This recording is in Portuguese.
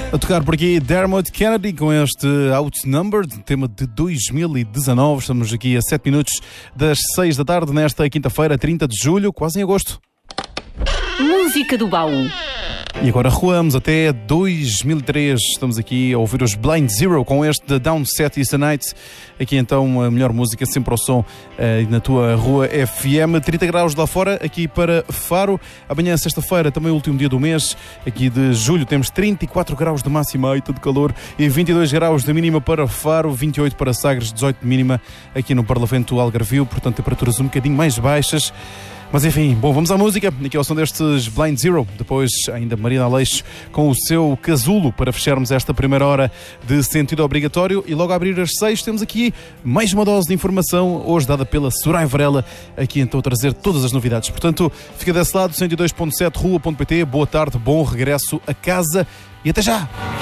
A tocar por aqui Dermot Kennedy com este Outnumbered, tema de 2019. Estamos aqui a 7 minutos das 6 da tarde nesta quinta-feira, 30 de julho, quase em agosto. Música do baú. E agora recuamos até 2003. Estamos aqui a ouvir os Blind Zero com este The Downset Is the Night. Aqui então a melhor música sempre ao som na tua rua FM. 30 graus lá fora, aqui para Faro. Amanhã, sexta-feira, também o último dia do mês, aqui de julho, temos 34 graus de máxima, e tudo calor, e 22 graus de mínima para Faro, 28 para Sagres, 18 de mínima aqui no Parlamento Algarvio. Portanto, temperaturas um bocadinho mais baixas. Mas enfim, bom, vamos à música. Aqui ao som destes Blind Zero. Depois ainda Marina Aleixo com o seu Casulo para fecharmos esta primeira hora de Sentido Obrigatório. E logo a abrir às 6 temos aqui mais uma dose de informação, hoje dada pela Soraya Varela, aqui então a trazer todas as novidades. Portanto, fica desse lado, 102.7 rua.pt. Boa tarde, bom regresso a casa e até já!